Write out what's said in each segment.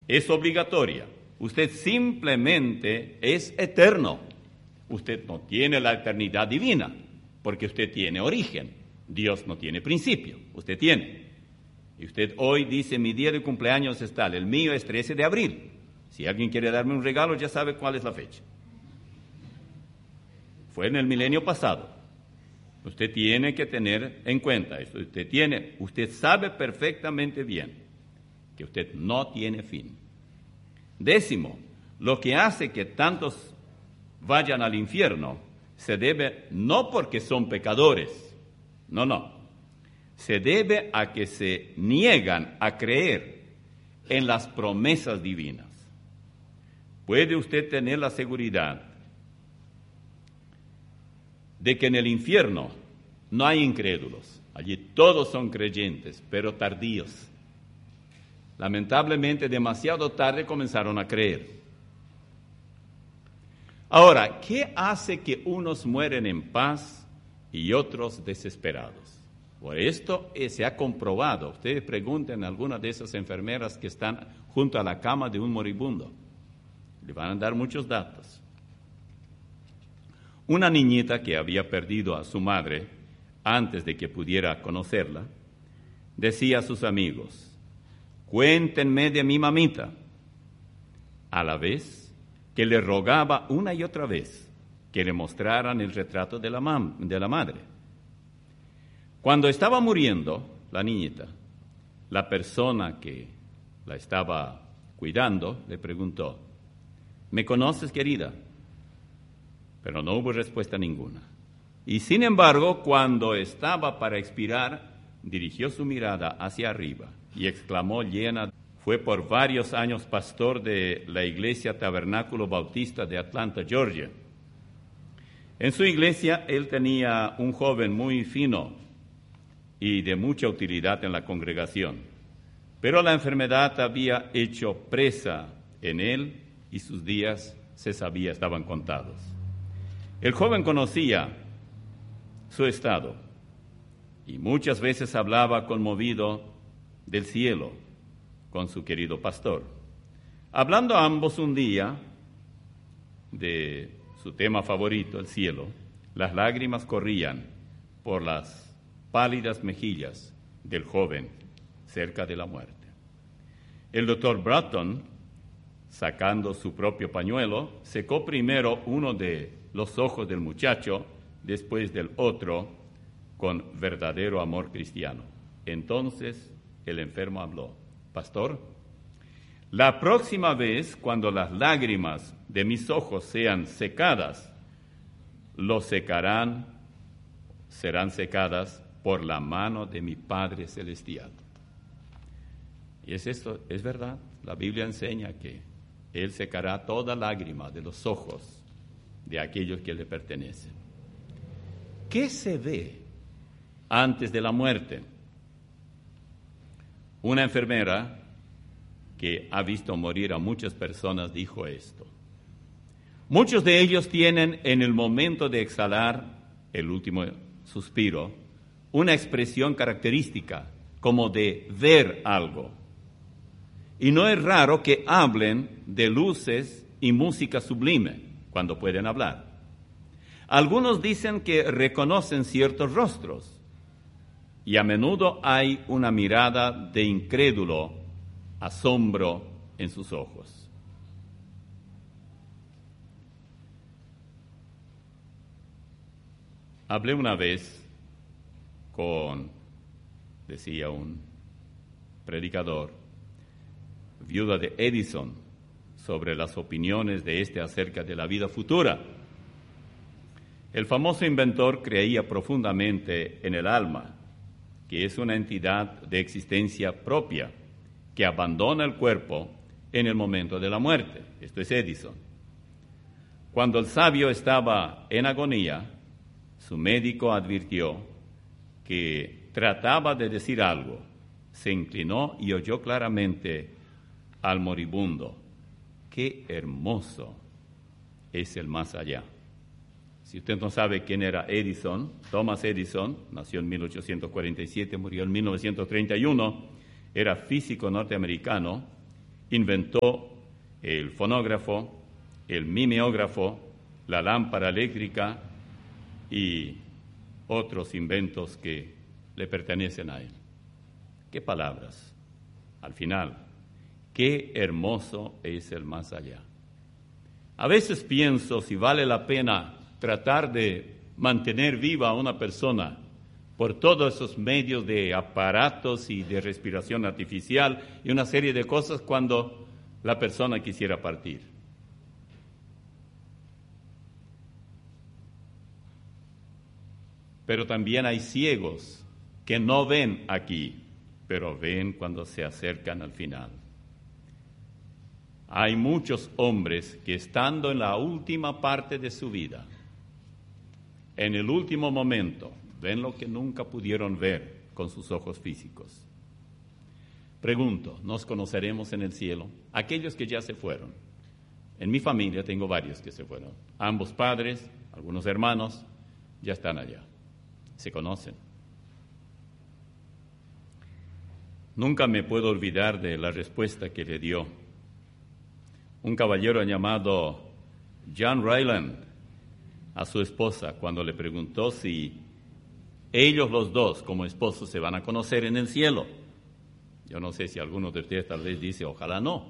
es obligatoria. Usted simplemente es eterno. Usted no tiene la eternidad divina, porque usted tiene origen. Dios no tiene principio, usted tiene. Y usted hoy dice, mi día de cumpleaños es tal, el mío es 13 de abril. Si alguien quiere darme un regalo, ya sabe cuál es la fecha. Fue en el milenio pasado. Usted tiene que tener en cuenta esto. Usted sabe perfectamente bien que usted no tiene fin. 10, lo que hace que tantos vayan al infierno se debe no porque son pecadores, no. Se debe a que se niegan a creer en las promesas divinas. Puede usted tener la seguridad de que en el infierno no hay incrédulos. Allí todos son creyentes, pero tardíos. Lamentablemente, demasiado tarde comenzaron a creer. Ahora, ¿qué hace que unos mueren en paz y otros desesperados? Por esto se ha comprobado. Ustedes pregunten a alguna de esas enfermeras que están junto a la cama de un moribundo. Le van a dar muchos datos. Una niñita que había perdido a su madre antes de que pudiera conocerla, decía a sus amigos, cuéntenme de mi mamita, a la vez que le rogaba una y otra vez que le mostraran el retrato de la madre. Cuando estaba muriendo la niñita, la persona que la estaba cuidando le preguntó, ¿me conoces, querida? Pero no hubo respuesta ninguna. Y sin embargo, cuando estaba para expirar, dirigió su mirada hacia arriba y exclamó llena. Fue por varios años pastor de la iglesia Tabernáculo Bautista de Atlanta, Georgia. En su iglesia él tenía un joven muy fino y de mucha utilidad en la congregación, pero la enfermedad había hecho presa en él y sus días, se sabía, estaban contados. El joven conocía su estado y muchas veces hablaba conmovido del cielo con su querido pastor. Hablando ambos un día de su tema favorito, el cielo, las lágrimas corrían por las pálidas mejillas del joven cerca de la muerte. El doctor Bratton, sacando su propio pañuelo, secó primero uno de los ojos del muchacho, después del otro, con verdadero amor cristiano. Entonces el enfermo habló, pastor, la próxima vez cuando las lágrimas de mis ojos sean secadas, serán secadas por la mano de mi Padre Celestial. Y es verdad, la Biblia enseña que Él secará toda lágrima de los ojos de aquellos que le pertenecen. ¿Qué se ve antes de la muerte? Una enfermera que ha visto morir a muchas personas dijo esto. Muchos de ellos tienen en el momento de exhalar el último suspiro una expresión característica como de ver algo. Y no es raro que hablen de luces y música sublime cuando pueden hablar. Algunos dicen que reconocen ciertos rostros y a menudo hay una mirada de incrédulo asombro en sus ojos. Hablé una vez decía un predicador, viuda de Edison, sobre las opiniones de acerca de la vida futura. El famoso inventor creía profundamente en el alma, que es una entidad de existencia propia, que abandona el cuerpo en el momento de la muerte. Esto es Edison. Cuando el sabio estaba en agonía, su médico advirtió que trataba de decir algo. Se inclinó y oyó claramente al moribundo. ¡Qué hermoso es el más allá! Si usted no sabe quién era Edison, Thomas Edison, nació en 1847, murió en 1931, era físico norteamericano inventó el fonógrafo, el mimeógrafo, la lámpara eléctrica y otros inventos que le pertenecen a él. ¿Qué palabras? Al final, qué hermoso es el más allá. A veces pienso si vale la pena tratar de mantener viva a una persona por todos esos medios de aparatos y de respiración artificial y una serie de cosas cuando la persona quisiera partir. Pero también hay ciegos que no ven aquí, pero ven cuando se acercan al final. Hay muchos hombres que estando en la última parte de su vida, en el último momento, ven lo que nunca pudieron ver con sus ojos físicos. Pregunto, ¿nos conoceremos en el cielo? Aquellos que ya se fueron. En mi familia tengo varios que se fueron. Ambos padres, algunos hermanos, ya están allá. Se conocen. Nunca me puedo olvidar de la respuesta que le dio un caballero llamado John Ryland a su esposa cuando le preguntó si ellos los dos como esposos se van a conocer en el cielo. Yo no sé si alguno de ustedes tal vez dice, ojalá no.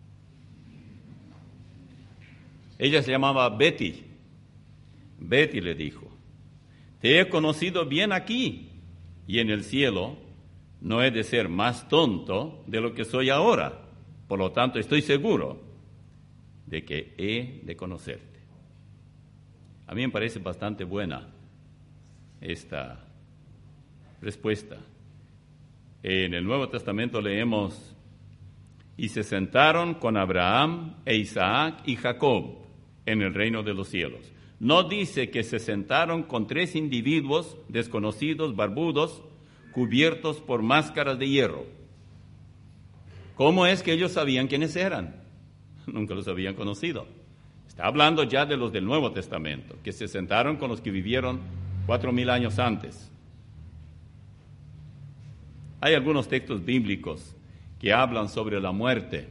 Ella se llamaba Betty. Betty le dijo, te he conocido bien aquí y en el cielo no he de ser más tonto de lo que soy ahora. Por lo tanto, estoy seguro de que he de conocerte. A mí me parece bastante buena esta respuesta. En el Nuevo Testamento leemos, y se sentaron con Abraham e Isaac y Jacob en el reino de los cielos. No dice que se sentaron con 3 individuos desconocidos, barbudos, cubiertos por máscaras de hierro. ¿Cómo es que ellos sabían quiénes eran? Nunca los habían conocido. Está hablando ya de los del Nuevo Testamento, que se sentaron con los que vivieron 4,000 años antes. Hay algunos textos bíblicos que hablan sobre la muerte.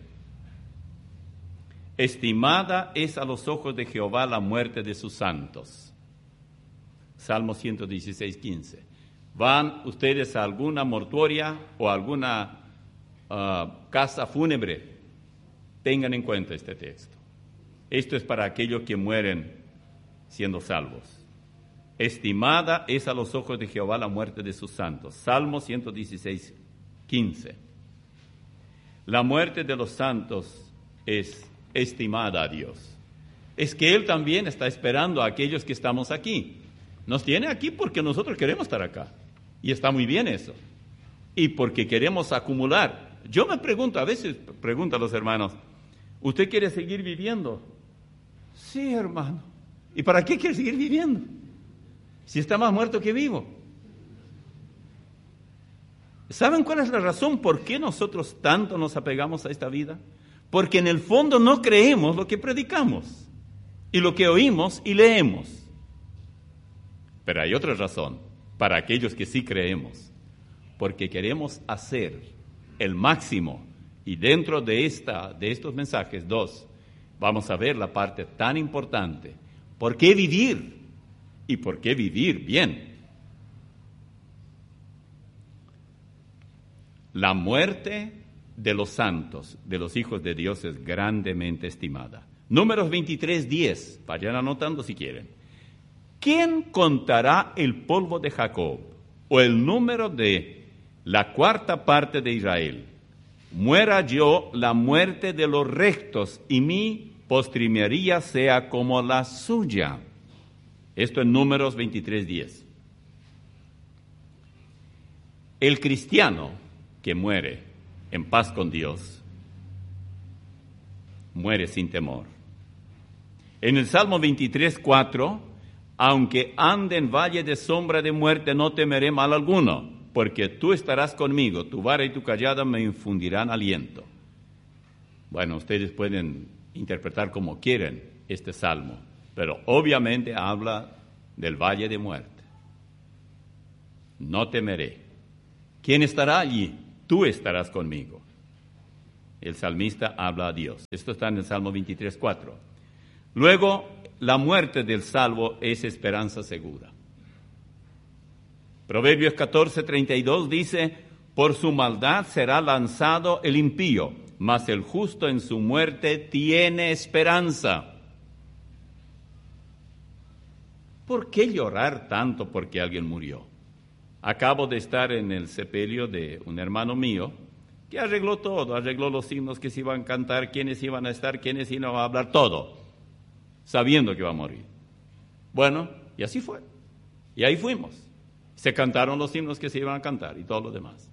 Estimada es a los ojos de Jehová la muerte de sus santos. Salmo 116:15. ¿Van ustedes a alguna mortuoria o a alguna casa fúnebre? Tengan en cuenta este texto. Esto es para aquellos que mueren siendo salvos. Estimada es a los ojos de Jehová la muerte de sus santos. Salmo 116:15. La muerte de los santos es estimada a Dios. Es que Él también está esperando a aquellos que estamos aquí. Nos tiene aquí porque nosotros queremos estar acá. Y está muy bien eso. Y porque queremos acumular. Yo me pregunto, a veces pregunto a los hermanos, ¿usted quiere seguir viviendo? Sí, hermano. ¿Y para qué quiere seguir viviendo? Si está más muerto que vivo. ¿Saben cuál es la razón por qué nosotros tanto nos apegamos a esta vida? Porque en el fondo no creemos lo que predicamos y lo que oímos y leemos. Pero hay otra razón para aquellos que sí creemos, porque queremos hacer el máximo. Y dentro de estos mensajes, 2, vamos a ver la parte tan importante. ¿Por qué vivir? ¿Y por qué vivir bien? La muerte de los santos, de los hijos de Dios, es grandemente estimada. Números 23:10, vayan anotando si quieren. ¿Quién contará el polvo de Jacob o el número de la 4ª parte de Israel? Muera yo la muerte de los rectos y mi postrimería sea como la suya. Esto en Números 23:10. El cristiano que muere en paz con Dios, muere sin temor. En el Salmo 23:4, aunque ande en valle de sombra de muerte, no temeré mal alguno, porque tú estarás conmigo, tu vara y tu callada me infundirán aliento. Bueno, ustedes pueden interpretar como quieren este salmo, pero obviamente habla del valle de muerte. No temeré. ¿Quién estará allí? Tú estarás conmigo. el salmista habla a Dios. Esto está en el Salmo 23:4. Luego, la muerte del salvo es esperanza segura. Proverbios 14:32 dice: por su maldad será lanzado el impío, mas el justo en su muerte tiene esperanza. ¿Por qué llorar tanto porque alguien murió? Acabo de estar en el sepelio de un hermano mío que arregló todo, arregló los himnos que se iban a cantar, quiénes iban a estar, quiénes iban a hablar, todo, sabiendo que iba a morir. Bueno, y así fue. Y ahí fuimos. Se cantaron los himnos que se iban a cantar y todo lo demás.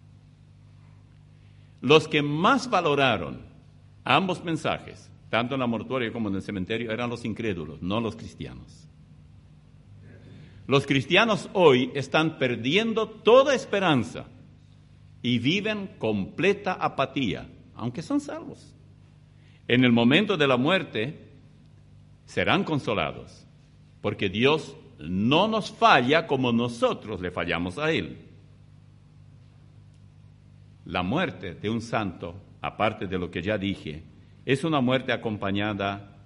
Los que más valoraron ambos mensajes, tanto en la mortuoria como en el cementerio, eran los incrédulos, no los cristianos. Los cristianos hoy están perdiendo toda esperanza y viven completa apatía, aunque son salvos. En el momento de la muerte serán consolados, porque Dios no nos falla como nosotros le fallamos a Él. La muerte de un santo, aparte de lo que ya dije, es una muerte acompañada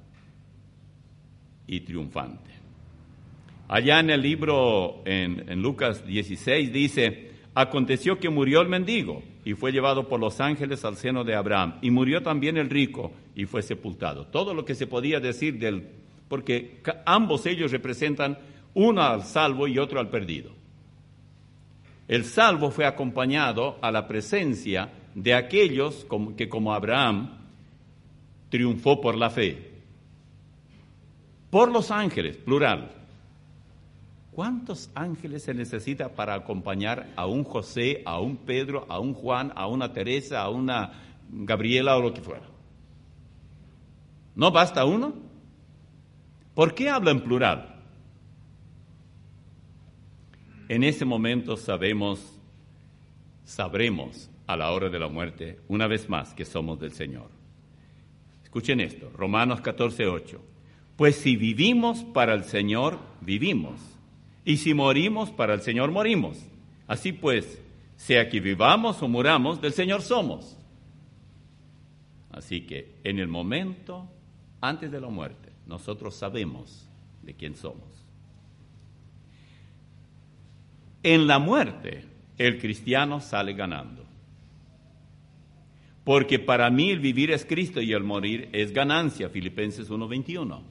y triunfante. Allá en el libro, en Lucas 16, dice: aconteció que murió el mendigo y fue llevado por los ángeles al seno de Abraham, y murió también el rico y fue sepultado. Todo lo que se podía decir porque ambos ellos representan uno al salvo y otro al perdido. El salvo fue acompañado a la presencia de aquellos que como Abraham triunfó por la fe. Por los ángeles, plural. ¿Cuántos ángeles se necesita para acompañar a un José, a un Pedro, a un Juan, a una Teresa, a una Gabriela o lo que fuera? ¿No basta uno? ¿Por qué habla en plural? En ese momento sabremos a la hora de la muerte, una vez más, que somos del Señor. Escuchen esto, Romanos 14:8. Pues si vivimos para el Señor, vivimos. Y si morimos, para el Señor morimos. Así pues, sea que vivamos o muramos, del Señor somos. Así que en el momento antes de la muerte, nosotros sabemos de quién somos. En la muerte, el cristiano sale ganando. Porque para mí el vivir es Cristo y el morir es ganancia, Filipenses 1:21.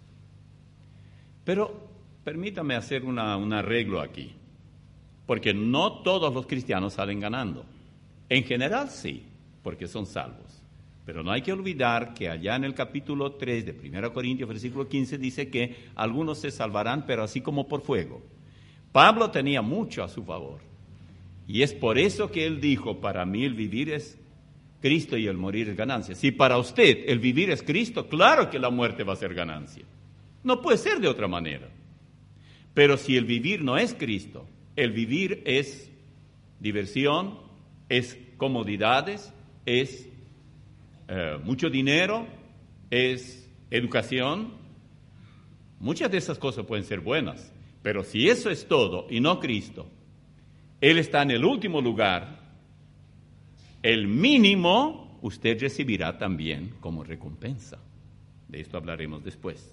Pero permítame hacer un arreglo aquí, porque no todos los cristianos salen ganando. En general sí, porque son salvos. Pero no hay que olvidar que allá en el capítulo 3 de 1 Corintios, versículo 15, dice que algunos se salvarán, pero así como por fuego. Pablo tenía mucho a su favor. Y es por eso que él dijo: para mí el vivir es Cristo y el morir es ganancia. Si para usted el vivir es Cristo, claro que la muerte va a ser ganancia. No puede ser de otra manera. Pero si el vivir no es Cristo, el vivir es diversión, es comodidades, es mucho dinero, es educación. Muchas de esas cosas pueden ser buenas, pero si eso es todo y no Cristo, Él está en el último lugar, el mínimo usted recibirá también como recompensa. De esto hablaremos después.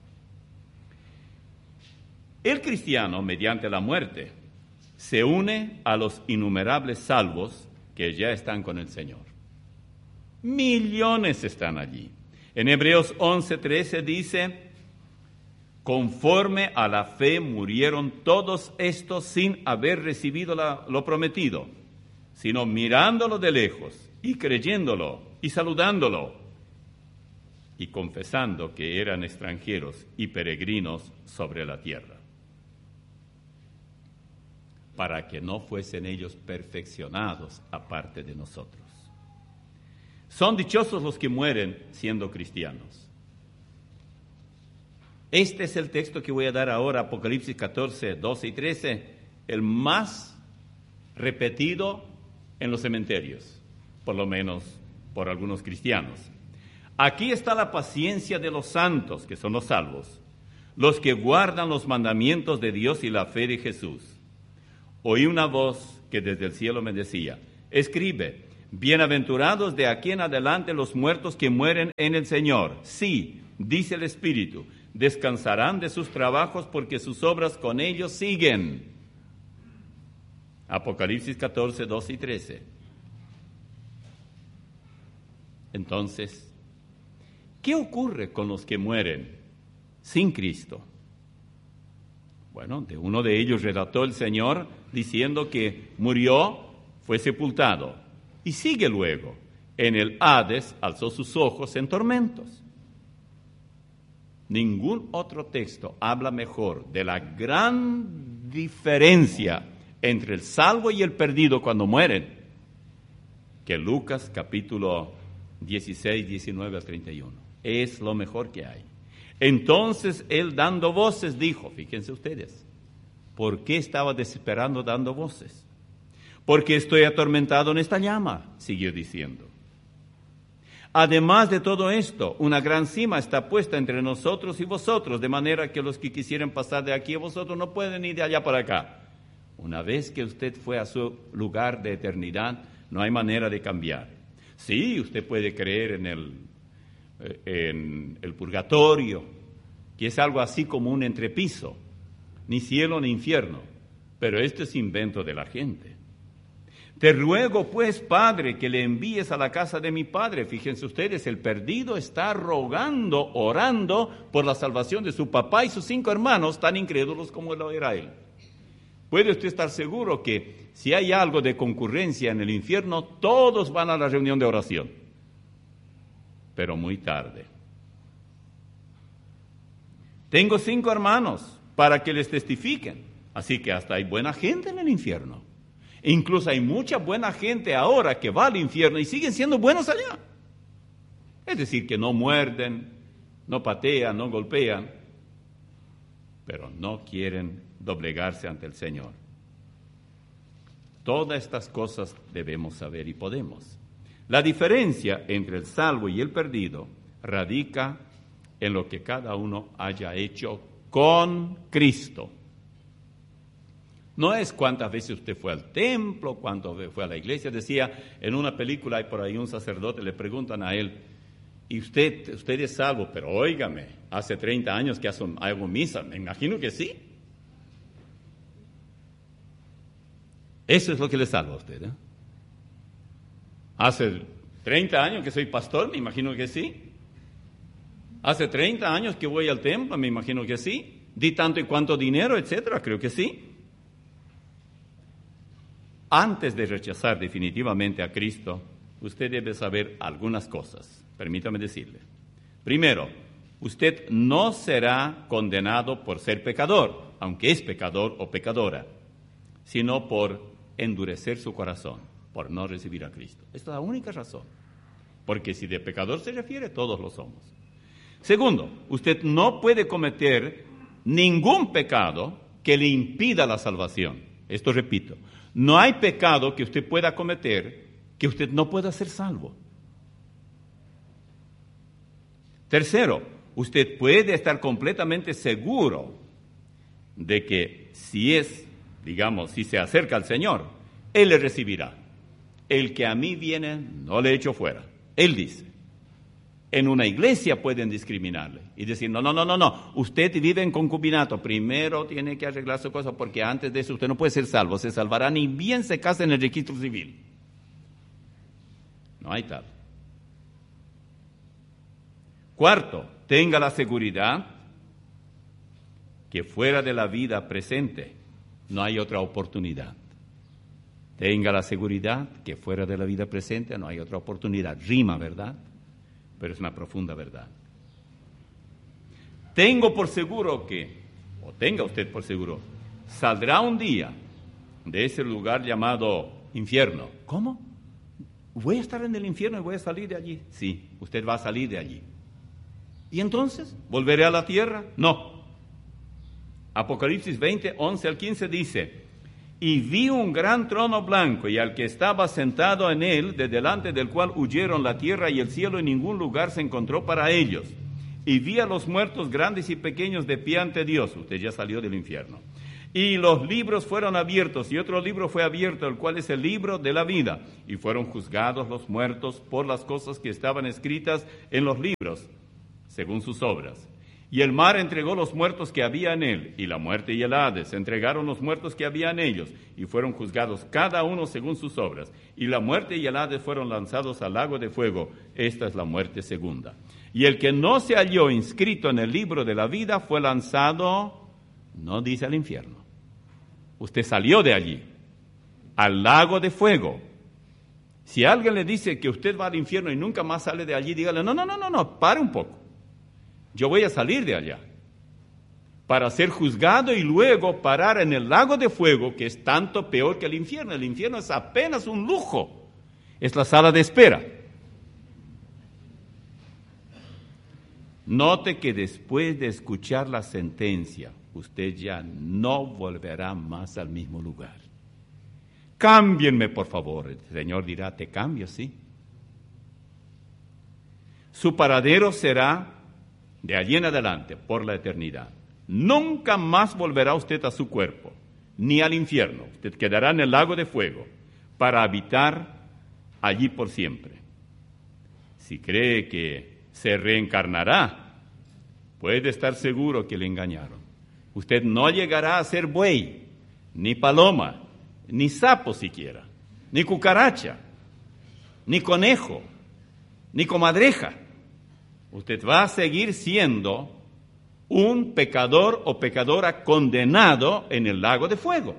El cristiano, mediante la muerte, se une a los innumerables salvos que ya están con el Señor. Millones están allí. En Hebreos 11:13 dice: conforme a la fe murieron todos estos sin haber recibido lo prometido, sino mirándolo de lejos y creyéndolo y saludándolo y confesando que eran extranjeros y peregrinos sobre la tierra, para que no fuesen ellos perfeccionados aparte de nosotros. Son dichosos los que mueren siendo cristianos. Este es el texto que voy a dar ahora, Apocalipsis 14, 12 y 13, el más repetido en los cementerios, por lo menos por algunos cristianos. Aquí está la paciencia de los santos, que son los salvos, los que guardan los mandamientos de Dios y la fe de Jesús. Oí una voz que desde el cielo me decía: escribe, Bienaventurados de aquí en adelante los muertos que mueren en el Señor. Sí, dice el Espíritu, descansarán de sus trabajos porque sus obras con ellos siguen. Apocalipsis 14, 12 y 13. Entonces, ¿qué ocurre con los que mueren sin Cristo? Bueno, de uno de ellos relató el Señor diciendo que murió, fue sepultado y sigue luego. En el Hades alzó sus ojos en tormentos. Ningún otro texto habla mejor de la gran diferencia entre el salvo y el perdido cuando mueren que Lucas capítulo 16, 19 al 31. Es lo mejor que hay. Entonces él dando voces dijo, fíjense ustedes, ¿por qué estaba desesperando dando voces? Porque estoy atormentado en esta llama, siguió diciendo. Además de todo esto, una gran cima está puesta entre nosotros y vosotros, de manera que los que quisieran pasar de aquí a vosotros no pueden ir de allá para acá. Una vez que usted fue a su lugar de eternidad, no hay manera de cambiar. Sí, usted puede creer en el purgatorio, que es algo así como un entrepiso, ni cielo ni infierno, pero esto es invento de la gente. Te ruego pues, Padre, que le envíes a la casa de mi Padre. Fíjense ustedes, el perdido está rogando, orando por la salvación de su papá y sus 5 hermanos, tan incrédulos como lo era él. Puede usted estar seguro que si hay algo de concurrencia en el infierno, todos van a la reunión de oración, pero muy tarde. Tengo 5 hermanos para que les testifiquen, así que hasta hay buena gente en el infierno. Incluso hay mucha buena gente ahora que va al infierno y siguen siendo buenos allá. Es decir, que no muerden, no patean, no golpean, pero no quieren doblegarse ante el Señor. Todas estas cosas debemos saber y podemos. La diferencia entre el salvo y el perdido radica en lo que cada uno haya hecho con Cristo. No es cuántas veces usted fue al templo, cuántas veces fue a la iglesia. Decía, en una película hay por ahí un sacerdote, le preguntan a él, ¿y usted es salvo? Pero óigame, hace 30 años que hago misa, me imagino que sí. Eso es lo que le salva a usted, ¿eh? Hace 30 años que soy pastor, me imagino que sí. Hace 30 años que voy al templo, me imagino que sí. Di tanto y cuánto dinero, etcétera, creo que sí. Antes de rechazar definitivamente a Cristo, usted debe saber algunas cosas. Permítame decirle. Primero, usted no será condenado por ser pecador, aunque es pecador o pecadora, sino por endurecer su corazón, por no recibir a Cristo. Esta es la única razón. Porque si de pecador se refiere, todos lo somos. Segundo, usted no puede cometer ningún pecado que le impida la salvación. Esto repito. No hay pecado que usted pueda cometer que usted no pueda ser salvo. Tercero, usted puede estar completamente seguro de que si se acerca al Señor, Él le recibirá. El que a mí viene, no le echo fuera. Él dice. En una iglesia pueden discriminarle y decir, no, usted vive en concubinato, primero tiene que arreglar su cosa porque antes de eso usted no puede ser salvo, se salvará ni bien se casa en el registro civil. No hay tal. Cuarto, tenga la seguridad que fuera de la vida presente no hay otra oportunidad. Tenga la seguridad que fuera de la vida presente no hay otra oportunidad. Rima, ¿verdad? Pero es una profunda verdad. Tenga usted por seguro, saldrá un día de ese lugar llamado infierno. ¿Cómo? ¿Voy a estar en el infierno y voy a salir de allí? Sí, usted va a salir de allí. ¿Y entonces? ¿Volveré a la tierra? No. Apocalipsis 20, 11 al 15 dice, y vi un gran trono blanco y al que estaba sentado en él, de delante del cual huyeron la tierra y el cielo y ningún lugar se encontró para ellos. Y vi a los muertos grandes y pequeños de pie ante Dios. Usted ya salió del infierno. Y los libros fueron abiertos, y otro libro fue abierto, el cual es el libro de la vida. Y fueron juzgados los muertos por las cosas que estaban escritas en los libros, según sus obras. Y el mar entregó los muertos que había en él, y la muerte y el Hades entregaron los muertos que había en ellos, y fueron juzgados cada uno según sus obras. Y la muerte y el Hades fueron lanzados al lago de fuego. Esta es la muerte segunda. Y el que no se halló inscrito en el libro de la vida fue lanzado, no dice al infierno. Usted salió de allí, al lago de fuego. Si alguien le dice que usted va al infierno y nunca más sale de allí, dígale, no, pare un poco. Yo voy a salir de allá para ser juzgado y luego parar en el lago de fuego, que es tanto peor que el infierno. El infierno es apenas un lujo, es la sala de espera. Note que después de escuchar la sentencia, usted ya no volverá más al mismo lugar. Cámbienme, por favor. El Señor dirá, te cambio, sí. Su paradero será de allí en adelante, por la eternidad. Nunca más volverá usted a su cuerpo, ni al infierno. Usted quedará en el lago de fuego para habitar allí por siempre. Si cree que se reencarnará, puede estar seguro que le engañaron. Usted no llegará a ser buey, ni paloma, ni sapo siquiera, ni cucaracha, ni conejo, ni comadreja. Usted va a seguir siendo un pecador o pecadora condenado en el lago de fuego.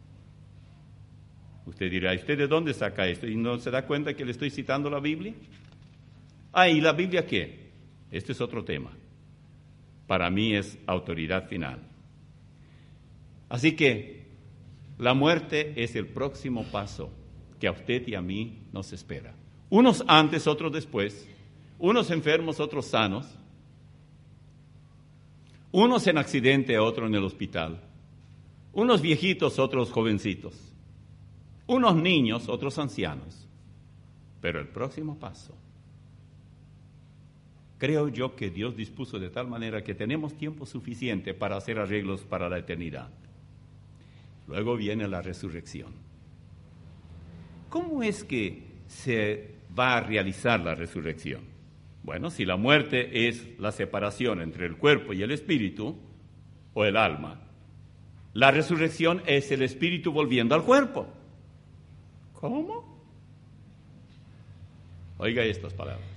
Usted dirá, ¿y usted de dónde saca esto? ¿Y no se da cuenta que le estoy citando la Biblia? ¿Y la Biblia qué? Este es otro tema. Para mí es autoridad final. Así que la muerte es el próximo paso que a usted y a mí nos espera. Unos antes, otros después. Unos enfermos, otros sanos. Unos en accidente, otros en el hospital. Unos viejitos, otros jovencitos. Unos niños, otros ancianos. Pero el próximo paso, creo yo que Dios dispuso de tal manera que tenemos tiempo suficiente para hacer arreglos para la eternidad. Luego viene la resurrección. ¿Cómo es que se va a realizar la resurrección? Bueno, si la muerte es la separación entre el cuerpo y el espíritu, o el alma, la resurrección es el espíritu volviendo al cuerpo. ¿Cómo? Oiga estas palabras.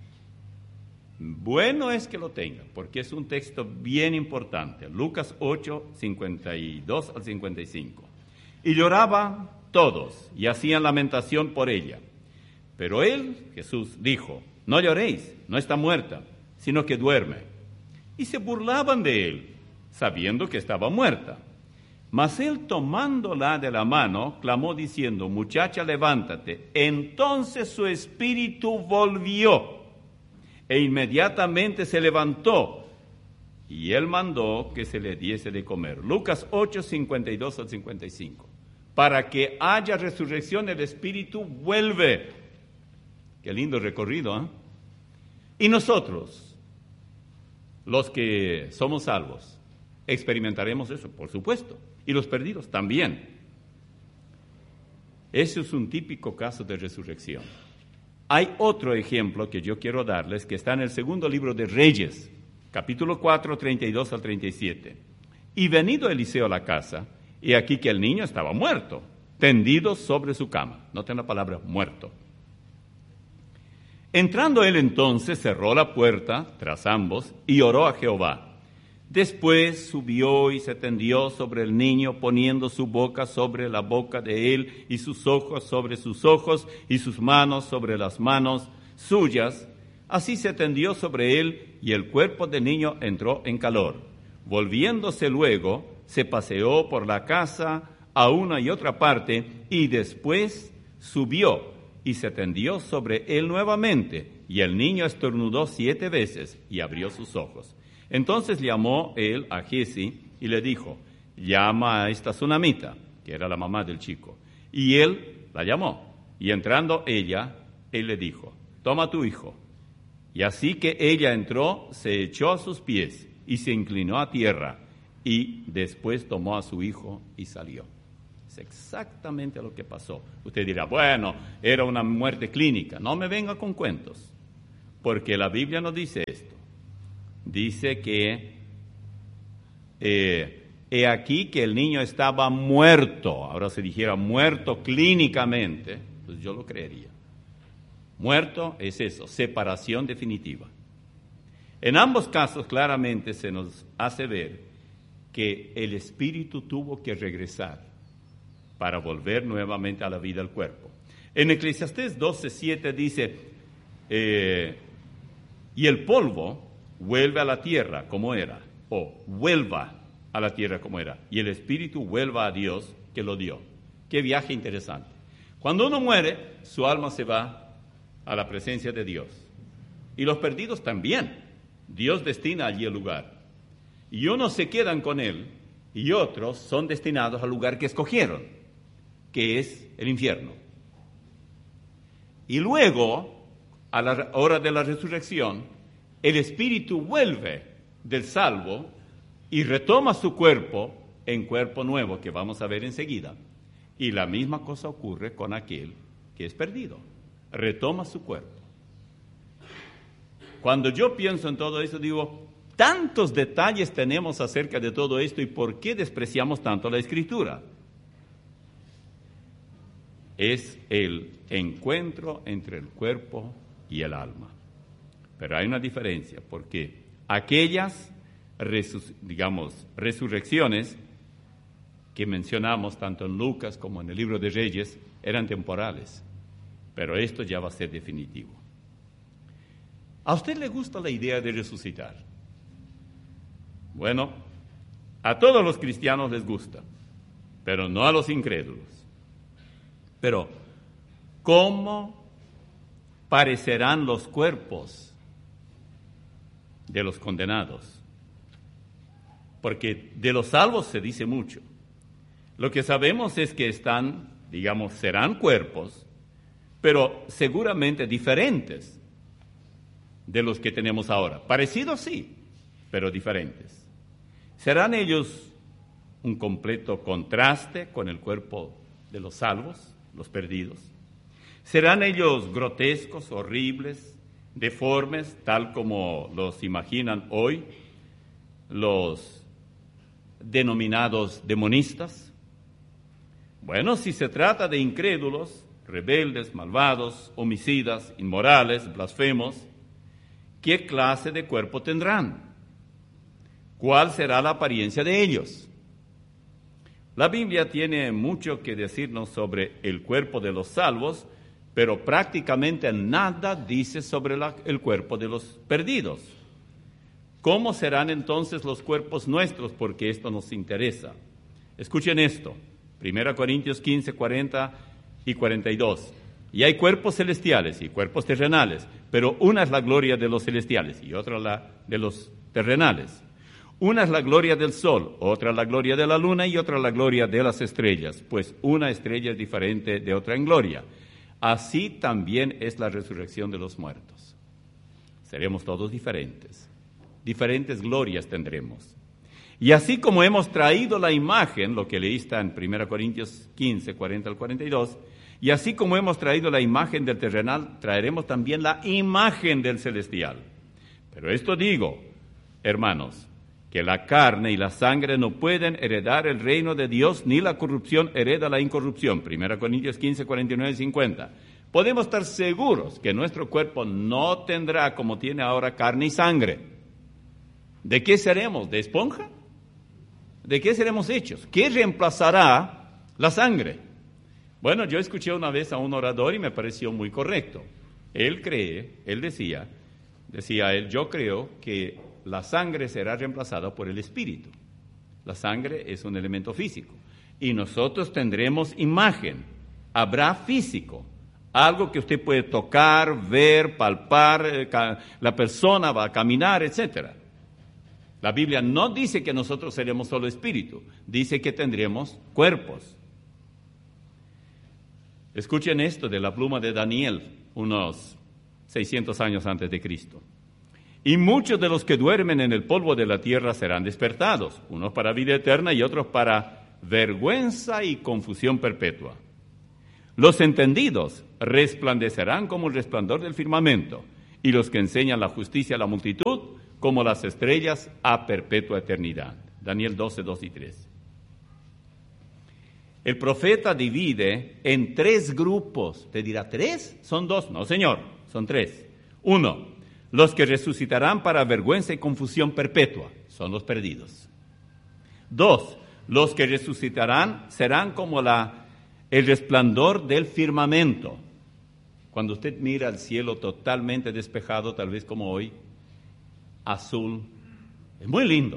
Bueno es que lo tenga, porque es un texto bien importante. Lucas 8, 52 al 55. Y lloraban todos y hacían lamentación por ella. Pero él, Jesús, dijo, no lloréis, no está muerta, sino que duerme. Y se burlaban de él, sabiendo que estaba muerta. Mas él, tomándola de la mano, clamó diciendo, muchacha, levántate. Entonces su espíritu volvió, e inmediatamente se levantó, y él mandó que se le diese de comer. Lucas 8, 52 al 55. Para que haya resurrección, el espíritu vuelve. Qué lindo recorrido, ¿eh? Y nosotros, los que somos salvos, experimentaremos eso, por supuesto. Y los perdidos también. Eso es un típico caso de resurrección. Hay otro ejemplo que yo quiero darles, que está en el segundo libro de Reyes, capítulo 4, 32 al 37. Y venido Eliseo a la casa, he aquí que el niño estaba muerto, tendido sobre su cama. Noten la palabra muerto. Entrando él entonces, cerró la puerta tras ambos y oró a Jehová. Después subió y se tendió sobre el niño, poniendo su boca sobre la boca de él y sus ojos sobre sus ojos y sus manos sobre las manos suyas. Así se tendió sobre él y el cuerpo del niño entró en calor. Volviéndose luego, se paseó por la casa a una y otra parte y después subió y se tendió sobre él nuevamente, y el niño estornudó 7 veces y abrió sus ojos. Entonces llamó él a Giezi y le dijo, llama a esta tsunamita, que era la mamá del chico. Y él la llamó, y entrando ella, él le dijo, toma tu hijo. Y así que ella entró, se echó a sus pies y se inclinó a tierra. y después tomó a su hijo y salió. Es exactamente lo que pasó. Usted dirá, bueno, era una muerte clínica. No me venga con cuentos, porque la Biblia no dice esto. Dice que he aquí que el niño estaba muerto. Ahora, si dijera muerto clínicamente, pues yo lo creería. Muerto es eso, separación definitiva. En ambos casos claramente se nos hace ver que el espíritu tuvo que regresar para volver nuevamente a la vida del cuerpo. En Eclesiastés 12:7 dice, y el polvo vuelve a la tierra como era, o vuelva a la tierra como era, y el espíritu vuelva a Dios que lo dio. Qué viaje interesante. Cuando uno muere, su alma se va a la presencia de Dios. Y los perdidos también. Dios destina allí el lugar. Y unos se quedan con él, y otros son destinados al lugar que escogieron, que es el infierno. Y luego, a la hora de la resurrección, el espíritu vuelve del salvo y retoma su cuerpo en cuerpo nuevo, que vamos a ver enseguida. Y la misma cosa ocurre con aquel que es perdido. Retoma su cuerpo. Cuando yo pienso en todo esto, digo, tantos detalles tenemos acerca de todo esto y ¿por qué despreciamos tanto la Escritura? Es el encuentro entre el cuerpo y el alma. Pero hay una diferencia, porque aquellas, resurrecciones que mencionamos tanto en Lucas como en el libro de Reyes eran temporales, pero esto ya va a ser definitivo. ¿A usted le gusta la idea de resucitar? Bueno, a todos los cristianos les gusta, pero no a los incrédulos. Pero, ¿cómo parecerán los cuerpos de los condenados? Porque de los salvos se dice mucho. Lo que sabemos es que serán cuerpos, pero seguramente diferentes de los que tenemos ahora. Parecidos sí, pero diferentes. ¿Serán ellos un completo contraste con el cuerpo de los salvos, los perdidos? ¿Serán ellos grotescos, horribles, deformes, tal como los imaginan hoy los denominados demonistas? Bueno, si se trata de incrédulos, rebeldes, malvados, homicidas, inmorales, blasfemos, ¿qué clase de cuerpo tendrán? ¿Cuál será la apariencia de ellos? La Biblia tiene mucho que decirnos sobre el cuerpo de los salvos, pero prácticamente nada dice sobre el cuerpo de los perdidos. ¿Cómo serán entonces los cuerpos nuestros? Porque esto nos interesa. Escuchen esto, 1 Corintios 15, 40 y 42. Y hay cuerpos celestiales y cuerpos terrenales, pero una es la gloria de los celestiales y otra la de los terrenales. Una es la gloria del sol, otra la gloria de la luna y otra la gloria de las estrellas, pues una estrella es diferente de otra en gloria. Así también es la resurrección de los muertos. Seremos todos diferentes, diferentes glorias tendremos. Y así como hemos traído la imagen, lo que leíste en 1 Corintios 15, 40 al 42, y así como hemos traído la imagen del terrenal, traeremos también la imagen del celestial. Pero esto digo, hermanos, que la carne y la sangre no pueden heredar el reino de Dios, ni la corrupción hereda la incorrupción. 1 Corintios 15, 49 y 50. Podemos estar seguros que nuestro cuerpo no tendrá, como tiene ahora, carne y sangre. ¿De qué seremos? ¿De esponja? ¿De qué seremos hechos? ¿Qué reemplazará la sangre? Bueno, yo escuché una vez a un orador y me pareció muy correcto. Él decía, yo creo que la sangre será reemplazada por el espíritu. La sangre es un elemento físico. Y nosotros tendremos imagen. Habrá físico. Algo que usted puede tocar, ver, palpar, la persona va a caminar, etc. La Biblia no dice que nosotros seremos solo espíritu. Dice que tendremos cuerpos. Escuchen esto de la pluma de Daniel, unos 600 años antes de Cristo. Y muchos de los que duermen en el polvo de la tierra serán despertados, unos para vida eterna y otros para vergüenza y confusión perpetua. Los entendidos resplandecerán como el resplandor del firmamento, y los que enseñan la justicia a la multitud como las estrellas a perpetua eternidad. Daniel 12, 2 y 3. El profeta divide en 3 grupos. ¿Te dirá 3? ¿Son 2? No, señor, son 3. 1, los que resucitarán para vergüenza y confusión perpetua, son los perdidos. 2, los que resucitarán serán como el resplandor del firmamento. Cuando usted mira al cielo totalmente despejado, tal vez como hoy, azul, es muy lindo.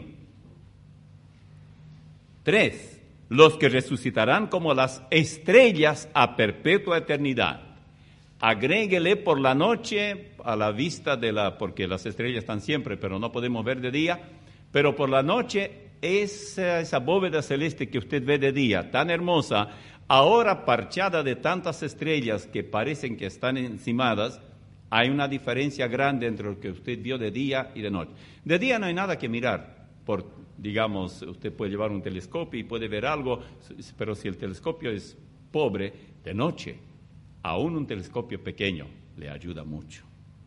3, los que resucitarán como las estrellas a perpetua eternidad. Agréguele por la noche a la vista porque las estrellas están siempre, pero no podemos ver de día, pero por la noche esa bóveda celeste que usted ve de día, tan hermosa, ahora parchada de tantas estrellas que parecen que están encimadas, hay una diferencia grande entre lo que usted vio de día y de noche. De día no hay nada que mirar. Digamos, usted puede llevar un telescopio y puede ver algo, pero si el telescopio es pobre, de noche, aún un telescopio pequeño le ayuda mucho.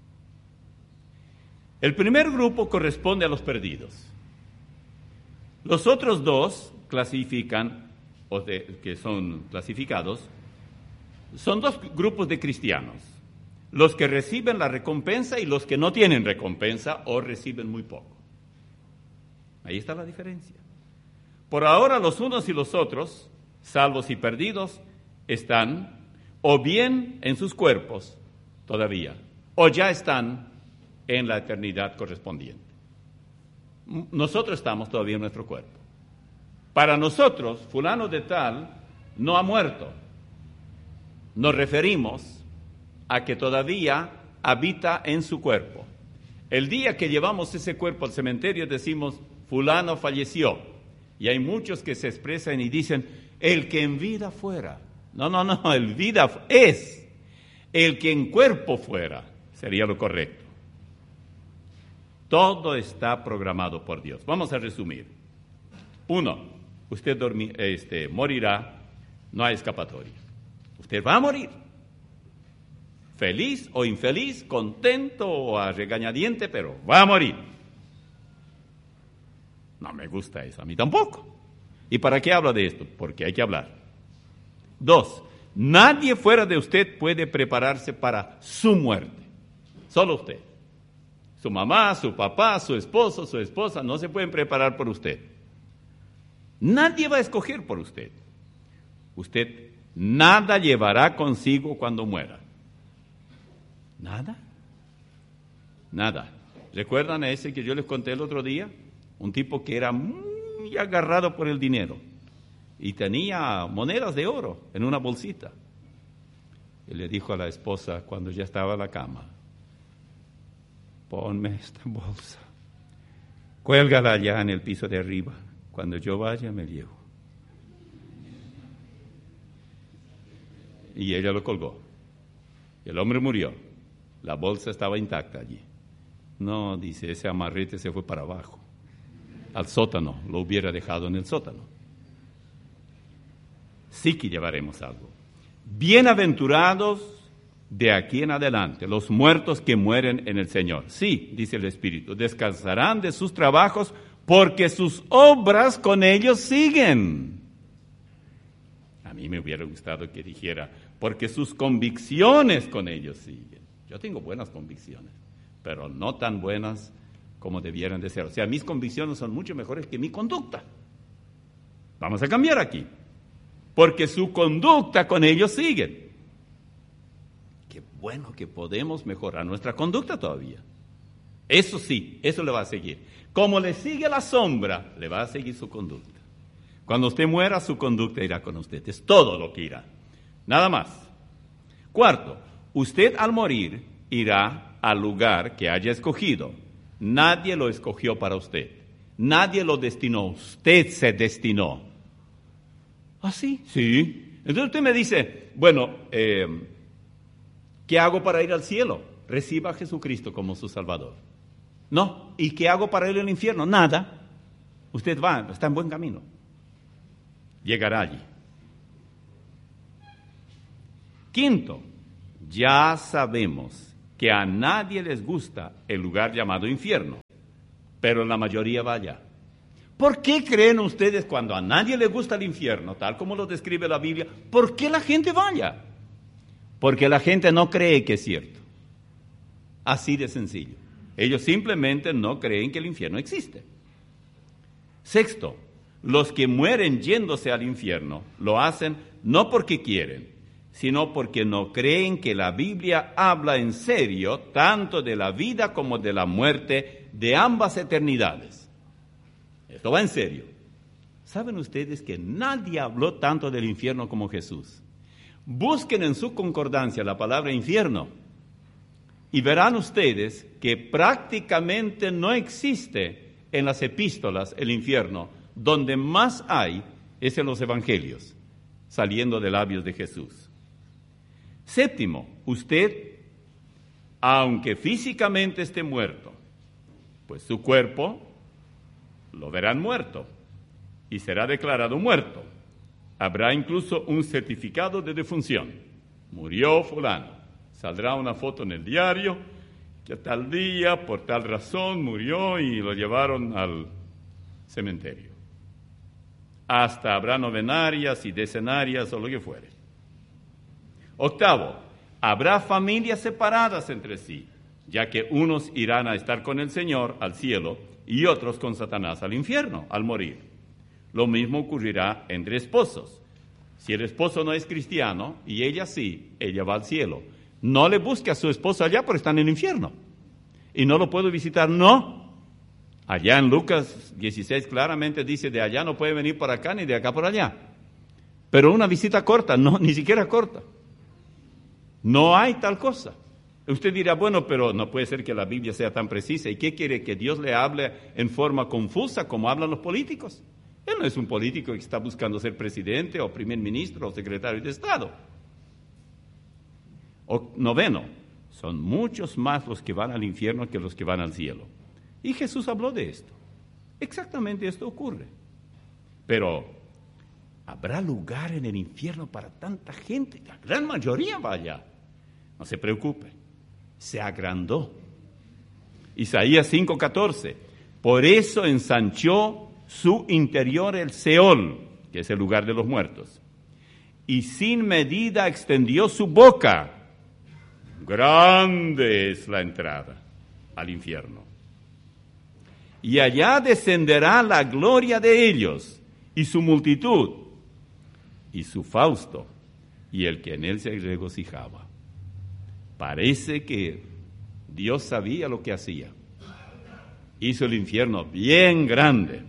El primer grupo corresponde a los perdidos. Los otros 2 que son clasificados, son 2 grupos de cristianos, los que reciben la recompensa y los que no tienen recompensa o reciben muy poco. Ahí está la diferencia. Por ahora los unos y los otros, salvos y perdidos, están o bien en sus cuerpos todavía, o ya están en la eternidad correspondiente. Nosotros estamos todavía en nuestro cuerpo. Para nosotros, fulano de tal no ha muerto. Nos referimos a que todavía habita en su cuerpo. El día que llevamos ese cuerpo al cementerio decimos, fulano falleció. Y hay muchos que se expresan y dicen, el que en vida fuera. No, el vida es. El que en cuerpo fuera sería lo correcto. Todo está programado por Dios. Vamos a resumir. 1, usted morirá, no hay escapatoria. Usted va a morir. Feliz o infeliz, contento o a regañadiente, pero va a morir. No me gusta eso, a mí tampoco. ¿Y para qué hablo de esto? Porque hay que hablar. 2, nadie fuera de usted puede prepararse para su muerte. Solo usted. Su mamá, su papá, su esposo, su esposa, no se pueden preparar por usted. Nadie va a escoger por usted. Usted nada llevará consigo cuando muera. ¿Nada? Nada. ¿Recuerdan a ese que yo les conté el otro día? Un tipo que era muy agarrado por el dinero y tenía monedas de oro en una bolsita. Y le dijo a la esposa cuando ya estaba en la cama, ponme esta bolsa, cuélgala allá en el piso de arriba, cuando yo vaya me llevo. Y ella lo colgó. El hombre murió. La bolsa estaba intacta allí. No, dice, ese amarrete se fue para abajo, al sótano, lo hubiera dejado en el sótano. Sí que llevaremos algo. Bienaventurados de aquí en adelante, los muertos que mueren en el Señor. Sí, dice el Espíritu, descansarán de sus trabajos porque sus obras con ellos siguen. A mí me hubiera gustado que dijera, porque sus convicciones con ellos siguen. Yo tengo buenas convicciones, pero no tan buenas como debieran de ser. O sea, mis convicciones son mucho mejores que mi conducta. Vamos a cambiar aquí, porque su conducta con ellos sigue. Qué bueno que podemos mejorar nuestra conducta todavía. Eso sí, eso le va a seguir. Como le sigue la sombra, le va a seguir su conducta. Cuando usted muera, su conducta irá con usted. Es todo lo que irá. Nada más. 4, usted al morir irá al lugar que haya escogido. Nadie lo escogió para usted. Nadie lo destinó. Usted se destinó. ¿Ah, sí? Sí. Entonces usted me dice, bueno, ¿qué hago para ir al cielo? Reciba a Jesucristo como su Salvador. No, ¿y qué hago para ir al infierno? Nada. Usted va, está en buen camino. Llegará allí. Quinto, ya sabemos que a nadie les gusta el lugar llamado infierno, pero la mayoría va allá. ¿Por qué creen ustedes cuando a nadie le gusta el infierno, tal como lo describe la Biblia, por qué la gente vaya? Porque la gente no cree que es cierto. Así de sencillo. Ellos simplemente no creen que el infierno existe. Sexto, los que mueren yéndose al infierno lo hacen no porque quieren, sino porque no creen que la Biblia habla en serio tanto de la vida como de la muerte de ambas eternidades. Esto va en serio. ¿Saben ustedes que nadie habló tanto del infierno como Jesús? Busquen en su concordancia la palabra infierno y verán ustedes que prácticamente no existe en las epístolas el infierno. Donde más hay es en los evangelios, saliendo de labios de Jesús. Séptimo, usted, aunque físicamente esté muerto, pues su cuerpo lo verán muerto y será declarado muerto. Habrá incluso un certificado de defunción. Murió fulano. Saldrá una foto en el diario que tal día, por tal razón, murió y lo llevaron al cementerio. Hasta habrá novenarias y decenarias o lo que fuere. Octavo, habrá familias separadas entre sí, ya que unos irán a estar con el Señor al cielo y otros con Satanás al infierno al morir. Lo mismo ocurrirá entre esposos. Si el esposo no es cristiano y ella sí, ella va al cielo. No le busque a su esposo allá porque está en el infierno. Y no lo puedo visitar, no. Allá en Lucas 16 claramente dice, de allá no puede venir por acá ni de acá por allá. Pero una visita corta, no, ni siquiera corta. No hay tal cosa. Usted dirá, bueno, pero no puede ser que la Biblia sea tan precisa. ¿Y qué quiere? ¿Que Dios le hable en forma confusa como hablan los políticos? Él no es un político que está buscando ser presidente o primer ministro o secretario de Estado. Noveno, son muchos más los que van al infierno que los que van al cielo. Y Jesús habló de esto. Exactamente esto ocurre. Pero, ¿habrá lugar en el infierno para tanta gente? La gran mayoría va allá. No se preocupe, se agrandó. Isaías 5:14, por eso ensanchó su interior el Seol, que es el lugar de los muertos, y sin medida extendió su boca. Grande es la entrada al infierno. Y allá descenderá la gloria de ellos, y su multitud, y su fausto, y el que en él se regocijaba. Parece que Dios sabía lo que hacía. Hizo el infierno bien grande.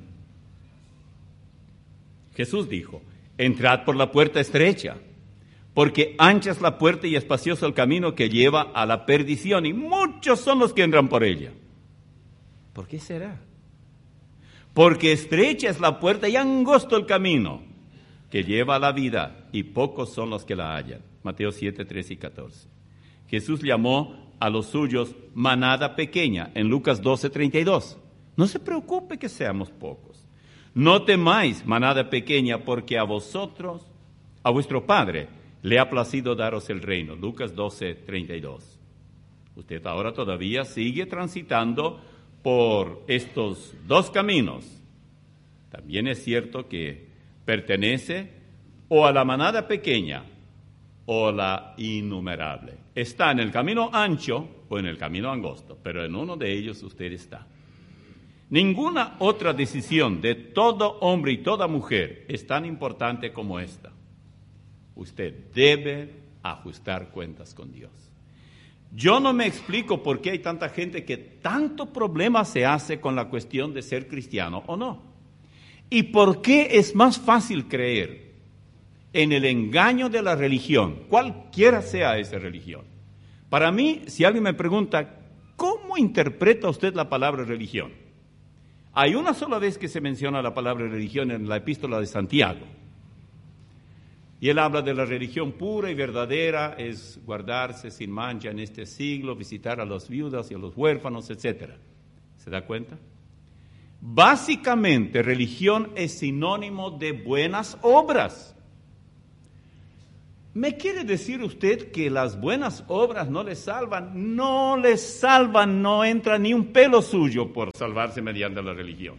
Jesús dijo, entrad por la puerta estrecha, porque ancha es la puerta y espacioso el camino que lleva a la perdición, y muchos son los que entran por ella. ¿Por qué será? Porque estrecha es la puerta y angosto el camino que lleva a la vida, y pocos son los que la hallan. Mateo 7, 13 y 14. Jesús llamó a los suyos manada pequeña en Lucas 12, 32. No se preocupe que seamos pocos. No temáis, manada pequeña, porque a vosotros, a vuestro Padre, le ha placido daros el reino. Lucas 12, 32. Usted ahora todavía sigue transitando por estos dos caminos. También es cierto que pertenece o a la manada pequeña o la innumerable. Está en el camino ancho o en el camino angosto, pero en uno de ellos usted está. Ninguna otra decisión de todo hombre y toda mujer es tan importante como esta. Usted debe ajustar cuentas con Dios. Yo no me explico por qué hay tanta gente que tanto problema se hace con la cuestión de ser cristiano o no. ¿Y por qué es más fácil creer en el engaño de la religión, cualquiera sea esa religión? Para mí, si alguien me pregunta, ¿cómo interpreta usted la palabra religión? Hay una sola vez que se menciona la palabra religión en la epístola de Santiago. Y él habla de la religión pura y verdadera, es guardarse sin mancha en este siglo, visitar a las viudas y a los huérfanos, etc. ¿Se da cuenta? Básicamente, religión es sinónimo de buenas obras. ¿Me quiere decir usted que las buenas obras no le salvan? No le salvan, no entra ni un pelo suyo por salvarse mediante la religión.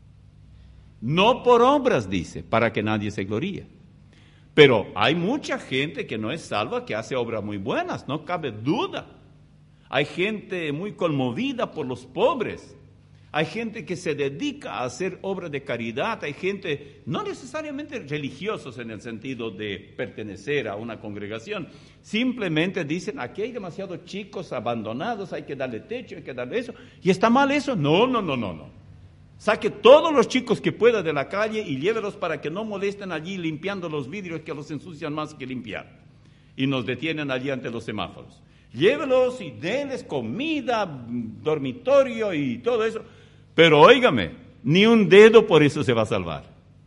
No por obras, dice, para que nadie se gloríe. Pero hay mucha gente que no es salva, que hace obras muy buenas, no cabe duda. Hay gente muy conmovida por los pobres. Hay gente que se dedica a hacer obras de caridad. Hay gente, no necesariamente religiosos en el sentido de pertenecer a una congregación. Simplemente dicen, aquí hay demasiados chicos abandonados, hay que darle techo, hay que darle eso. ¿Y está mal eso? No. Saque todos los chicos que pueda de la calle y llévelos para que no molesten allí limpiando los vidrios que los ensucian más que limpiar. Y nos detienen allí ante los semáforos. Llévelos y denles comida, dormitorio y todo eso. Pero óigame, ni un dedo por eso se va a salvar.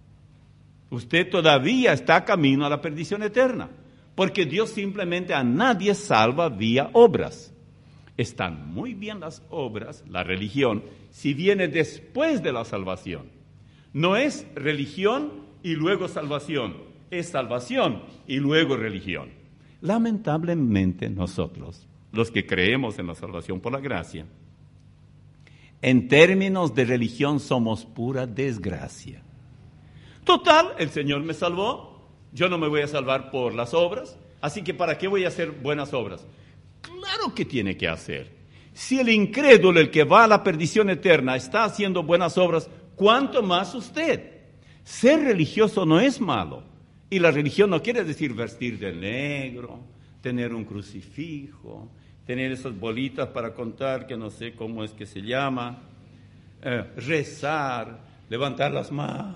Usted todavía está camino a la perdición eterna. Porque Dios simplemente a nadie salva vía obras. Están muy bien las obras, la religión, si viene después de la salvación. No es religión y luego salvación, es salvación y luego religión. Lamentablemente nosotros, los que creemos en la salvación por la gracia, en términos de religión somos pura desgracia. Total, el Señor me salvó, yo no me voy a salvar por las obras, así que ¿para qué voy a hacer buenas obras? Claro que tiene que hacer. Si el incrédulo, el que va a la perdición eterna, está haciendo buenas obras, ¿cuánto más usted? Ser religioso no es malo. Y la religión no quiere decir vestir de negro, tener un crucifijo, tener esas bolitas para contar que no sé cómo es que se llama, rezar, levantar las manos,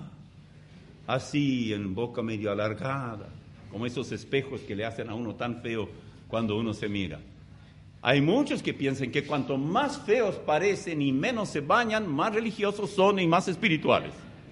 así en boca medio alargada, como esos espejos que le hacen a uno tan feo cuando uno se mira. Hay muchos que piensan que cuanto más feos parecen y menos se bañan, más religiosos son y más espirituales.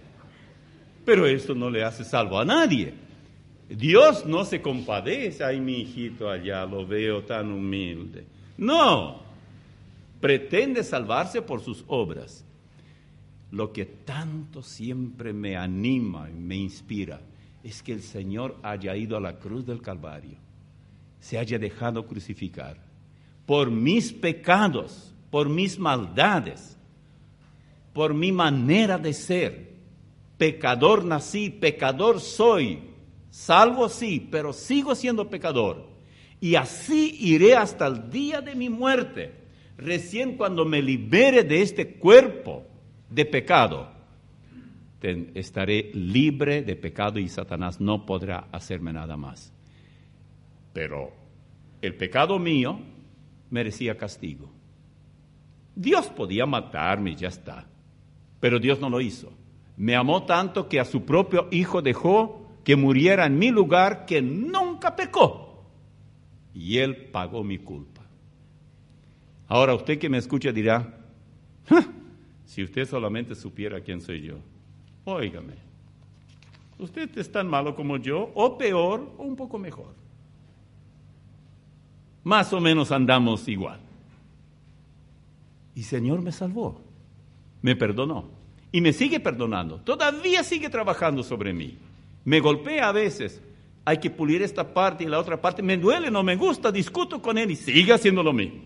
Pero eso no le hace salvo a nadie. Dios no se compadece, ay, mi hijito allá, lo veo tan humilde. No, pretende salvarse por sus obras. Lo que tanto siempre me anima y me inspira es que el Señor haya ido a la cruz del Calvario, se haya dejado crucificar por mis pecados, por mis maldades, por mi manera de ser. Pecador nací, pecador soy, salvo sí, pero sigo siendo pecador. Y así iré hasta el día de mi muerte. Recién cuando me libere de este cuerpo de pecado, estaré libre de pecado y Satanás no podrá hacerme nada más. Pero el pecado mío merecía castigo. Dios podía matarme y ya está, pero Dios no lo hizo. Me amó tanto que a su propio hijo dejó que muriera en mi lugar, que nunca pecó, y Él pagó mi culpa. Ahora usted que me escucha dirá, si usted solamente supiera quién soy yo. Óigame, usted es tan malo como yo, o peor, o un poco mejor. Más o menos andamos igual. Y Señor me salvó, me perdonó y me sigue perdonando. Todavía sigue trabajando sobre mí. Me golpea a veces. Hay que pulir esta parte y la otra parte. Me duele, no me gusta, discuto con Él y sigue haciendo lo mismo.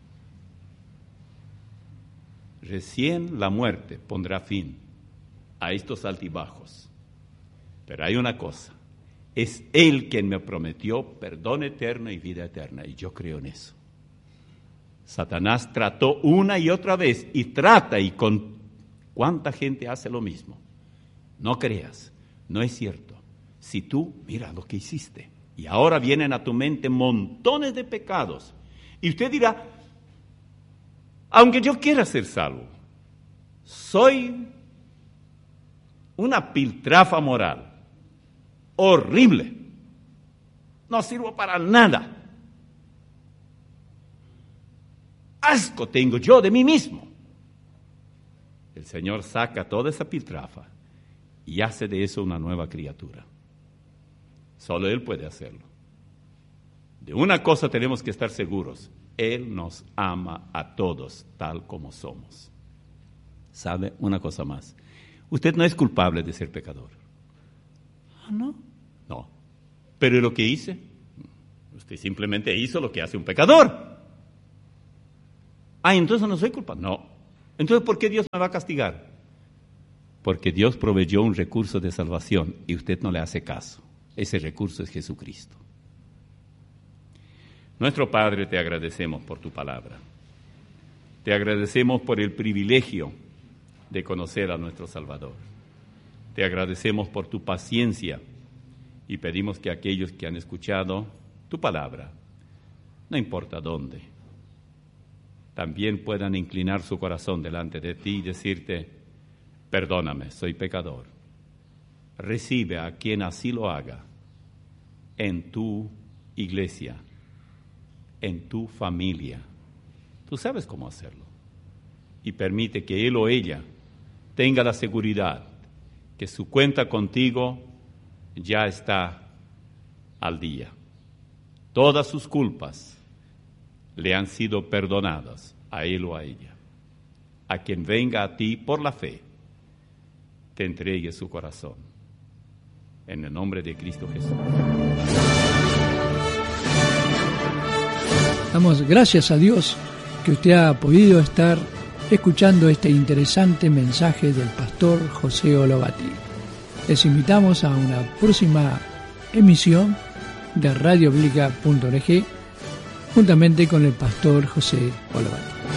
Recién la muerte pondrá fin a estos altibajos. Pero hay una cosa. Es Él quien me prometió perdón eterno y vida eterna, y yo creo en eso. Satanás trató una y otra vez, y trata, y con cuánta gente hace lo mismo. No creas, no es cierto. Si tú, mira lo que hiciste, y ahora vienen a tu mente montones de pecados, y usted dirá, aunque yo quiera ser salvo, soy una piltrafa moral. Horrible. No sirvo para nada. Asco tengo yo de mí mismo. El Señor saca toda esa piltrafa y hace de eso una nueva criatura. Solo Él puede hacerlo. De una cosa tenemos que estar seguros. Él nos ama a todos tal como somos. ¿Sabe? Una cosa más. Usted no es culpable de ser pecador. ¿Ah, no? No. ¿Pero lo que hice? Usted simplemente hizo lo que hace un pecador. Ah, entonces no soy culpable. No. Entonces, ¿por qué Dios me va a castigar? Porque Dios proveyó un recurso de salvación y usted no le hace caso. Ese recurso es Jesucristo. Nuestro Padre, te agradecemos por tu palabra. Te agradecemos por el privilegio de conocer a nuestro Salvador. Te agradecemos por tu paciencia y pedimos que aquellos que han escuchado tu palabra, no importa dónde, también puedan inclinar su corazón delante de ti y decirte: perdóname, soy pecador. Recibe a quien así lo haga en tu iglesia, en tu familia. Tú sabes cómo hacerlo. Y permite que él o ella tenga la seguridad que su cuenta contigo ya está al día. Todas sus culpas le han sido perdonadas a él o a ella. A quien venga a ti por la fe, te entregue su corazón. En el nombre de Cristo Jesús. Damos gracias a Dios que usted ha podido estar escuchando este interesante mensaje del pastor José Olobati. Les invitamos a una próxima emisión de radiobiblica.org juntamente con el pastor José Olobati.